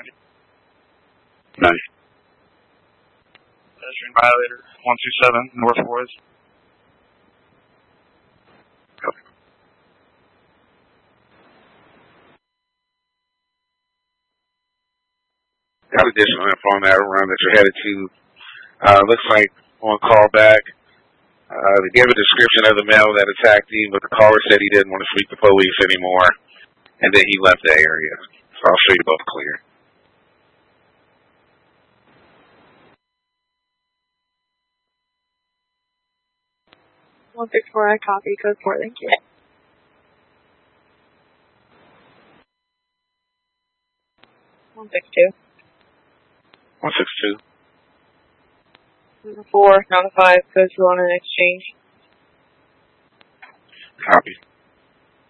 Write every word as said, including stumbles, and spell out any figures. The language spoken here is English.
ninety. ninety. Pedestrian violator, one two seven, North Forest. Copy. Got additional info on that run that you're headed to. Uh, looks like on call back, uh, they gave a description of the male that attacked him, but the caller said he didn't want to speak to police anymore, and then he left the area. So I'll show you both clear. one six four, I copy, code four, thank you. one six two. one six two. Number four, nine five, code two on an exchange. Copy.